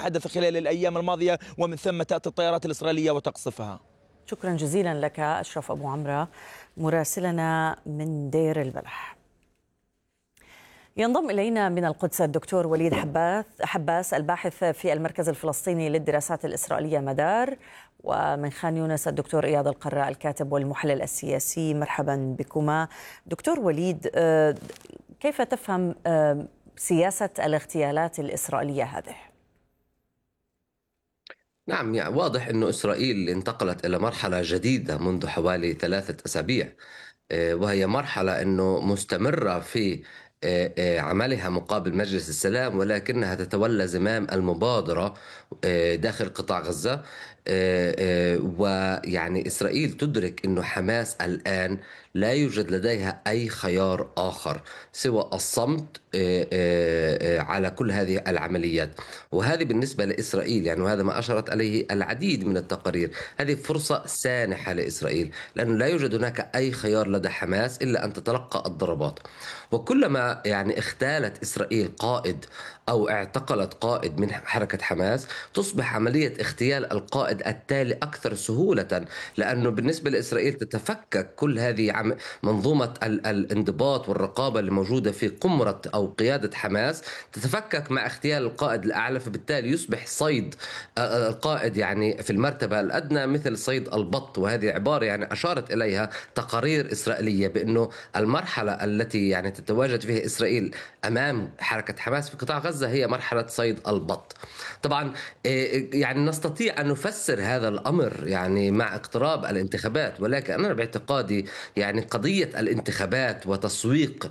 حدث خلال الأيام الماضية، ومن ثم تأتي الطائرات الإسرائيلية وتقصفها. شكرا جزيلا لك أشرف أبو عمرة مراسلنا من دير البلح. ينضم إلينا من القدس الدكتور وليد حباس الباحث في المركز الفلسطيني للدراسات الإسرائيلية مدار، ومن خان يونس الدكتور إياد القراء الكاتب والمحلل السياسي. مرحبا بكما. دكتور وليد، كيف تفهم سياسة الاغتيالات الإسرائيلية هذه؟ نعم، يعني واضح أنه إسرائيل انتقلت إلى مرحلة جديدة منذ حوالي 3 أسابيع، وهي مرحلة أنه مستمرة في عملها مقابل مجلس السلام، ولكنها تتولى زمام المبادرة داخل قطاع غزة. ويعني إسرائيل تدرك أنه حماس الآن لا يوجد لديها أي خيار آخر سوى الصمت على كل هذه العمليات. وهذه بالنسبة لإسرائيل، يعني وهذا ما أشرت عليه العديد من التقارير، هذه فرصة سانحة لإسرائيل، لأنه لا يوجد هناك أي خيار لدى حماس إلا أن تتلقى الضربات. وكلما يعني اغتالت إسرائيل قائد أو اعتقلت قائد من حركة حماس، تصبح عملية اغتيال القائد التالي أكثر سهولة، لأنه بالنسبة لإسرائيل تتفكك كل هذه منظومة الانضباط والرقابة اللي موجودة في قمرة أو قيادة حماس، تتفكك مع اغتيال القائد الأعلى، فبالتالي يصبح صيد القائد يعني في المرتبة الأدنى مثل صيد البط. وهذه عبارة يعني أشارت إليها تقارير إسرائيلية بأنه المرحلة التي يعني تتواجد فيها إسرائيل أمام حركة حماس في قطاع غزة هي مرحلة صيد البط. طبعا يعني نستطيع أن نفسر هذا الأمر يعني مع اقتراب الانتخابات، ولكن أنا باعتقادي يعني قضية الانتخابات وتسويق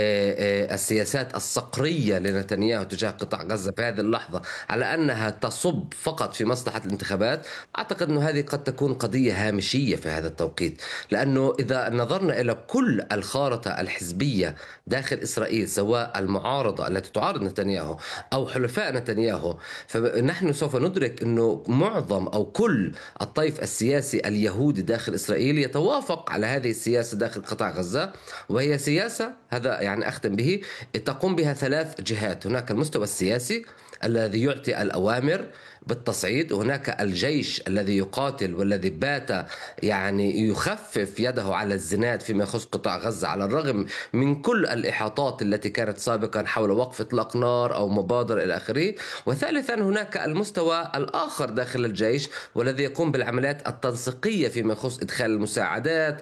السياسات الصقرية لنتنياهو تجاه قطاع غزة في هذه اللحظة على أنها تصب فقط في مصلحة الانتخابات، أعتقد أنه هذه قد تكون قضية هامشية في هذا التوقيت. لأنه إذا نظرنا إلى كل الخارطة الحزبية داخل إسرائيل، سواء المعارضة التي تعارض نتنياهو أو حلفاء نتنياهو، فنحن سوف ندرك أنه معظم أو كل الطيف السياسي اليهودي داخل إسرائيل يتوافق على هذه السياسة داخل قطاع غزة. وهي سياسة، هذا يعني أختم به، تقوم بها 3 جهات. هناك المستوى السياسي الذي يعطي الأوامر بالتصعيد، وهناك الجيش الذي يقاتل والذي بات يعني يخفف يده على الزناد فيما يخص قطاع غزة على الرغم من كل الإحاطات التي كانت سابقا حول وقف إطلاق نار أو مبادرة إلى آخره. وثالثا هناك المستوى الآخر داخل الجيش والذي يقوم بالعمليات التنسيقية فيما يخص إدخال المساعدات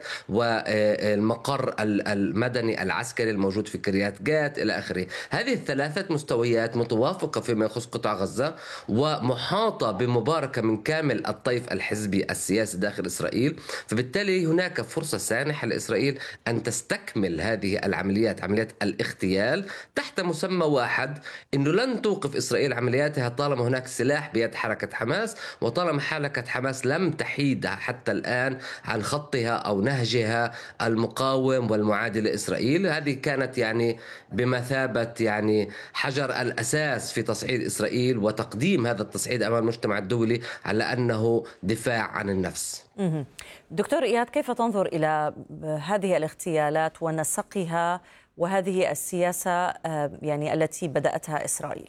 والمقر المدني العسكري الموجود في كريات جات إلى آخره. هذه ال3 مستويات متوافقة فيما يخص قطاع غزة ومحاطة بمباركة من كامل الطيف الحزبي السياسي داخل إسرائيل، فبالتالي هناك فرصة سانحة لإسرائيل أن تستكمل هذه العمليات، عمليات الاغتيال، تحت مسمى واحد، أنه لن توقف إسرائيل عملياتها طالما هناك سلاح بيد حركة حماس، وطالما حركة حماس لم تحيد حتى الآن عن خطها أو نهجها المقاوم والمعادي لإسرائيل. هذه كانت يعني بمثابة يعني حجر الأساس في تصعيد إسرائيل وتقديم هذا التصعيد أمام المجتمع الدولي على أنه دفاع عن النفس. دكتور إياد، كيف تنظر إلى هذه الاغتيالات ونسقها وهذه السياسة يعني التي بدأتها إسرائيل؟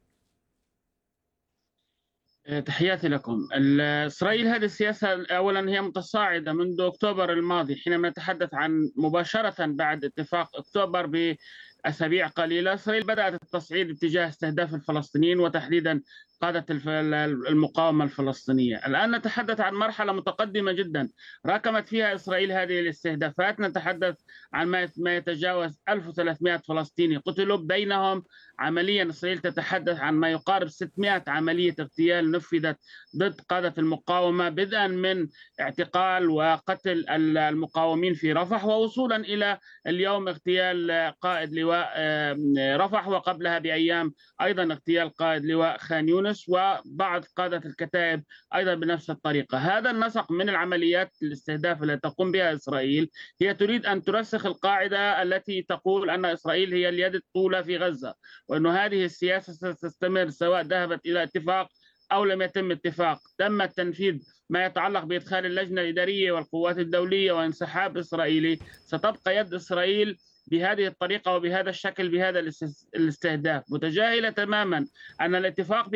تحياتي لكم. إسرائيل هذه السياسة أولا هي متصاعدة منذ أكتوبر الماضي، حينما نتحدث عن مباشرة بعد اتفاق أكتوبر بأسابيع قليلة، إسرائيل بدأت التصعيد اتجاه استهداف الفلسطينيين وتحديدا قادة المقاومة الفلسطينية. الآن نتحدث عن مرحلة متقدمة جدا راكمت فيها إسرائيل هذه الاستهدافات. نتحدث عن ما يتجاوز 1300 فلسطيني قتلوا، بينهم عمليا إسرائيل تتحدث عن ما يقارب 600 عملية اغتيال نفذت ضد قادة المقاومة، بدءا من اعتقال وقتل المقاومين في رفح، ووصولا إلى اليوم اغتيال قائد لواء رفح، وقبلها بأيام أيضا اغتيال قائد لواء خان يونس وبعض قادة الكتائب أيضا بنفس الطريقة. هذا النسق من العمليات الاستهداف التي تقوم بها إسرائيل هي تريد أن ترسخ القاعدة التي تقول أن إسرائيل هي اليد الطولى في غزة، وأن هذه السياسة ستستمر سواء ذهبت إلى اتفاق أو لم يتم اتفاق. تم التنفيذ ما يتعلق بإدخال اللجنة الإدارية والقوات الدولية وانسحاب إسرائيلي، ستبقى يد إسرائيل بهذه الطريقة وبهذا الشكل بهذا الاستهداف، متجاهلة تماما أن الاتفاق